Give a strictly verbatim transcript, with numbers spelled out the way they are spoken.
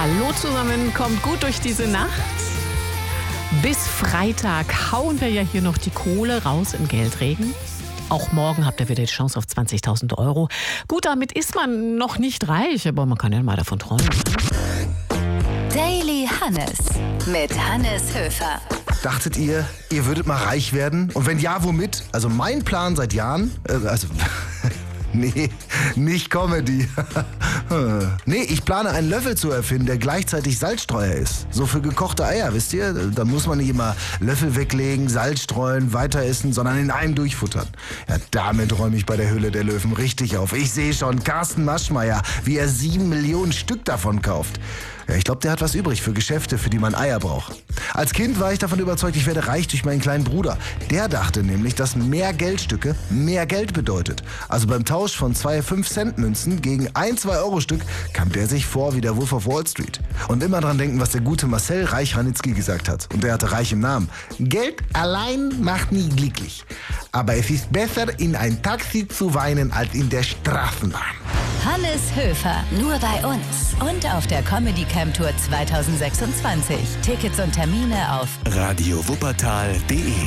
Hallo zusammen, kommt gut durch diese Nacht. Bis Freitag hauen wir ja hier noch die Kohle raus im Geldregen. Auch morgen habt ihr wieder die Chance auf zwanzigtausend Euro. Gut, damit ist man noch nicht reich, aber man kann ja mal davon träumen. Daily Hannes mit Hannes Höfer. Dachtet ihr, ihr würdet mal reich werden? Und wenn ja, womit? Also mein Plan seit Jahren, äh, also nee, nicht Comedy. Nee, ich plane einen Löffel zu erfinden, der gleichzeitig Salzstreuer ist. So für gekochte Eier, wisst ihr? Da muss man nicht immer Löffel weglegen, Salz streuen, weiter essen, sondern in einem durchfuttern. Ja, damit räume ich bei der Höhle der Löwen richtig auf. Ich sehe schon Carsten Maschmeyer, wie er sieben Millionen Stück davon kauft. Ja, ich glaube, der hat was übrig für Geschäfte, für die man Eier braucht. Als Kind war ich davon überzeugt, ich werde reich durch meinen kleinen Bruder. Der dachte nämlich, dass mehr Geldstücke mehr Geld bedeutet. Also beim Tausch von zwei fünf Cent Münzen gegen ein zwei Euro Stück kam der sich vor wie der Wolf of Wall Street. Und immer dran denken, was der gute Marcel Reich-Ranitzky gesagt hat. Und der hatte Reich im Namen. Geld allein macht nie glücklich. Aber es ist besser, in ein Taxi zu weinen, als in der Straßenbahn. Hannes Höfer, nur bei uns und auf der Comedy Camp Tour zwanzig sechsundzwanzig. Tickets und Termine auf radio wuppertal punkt de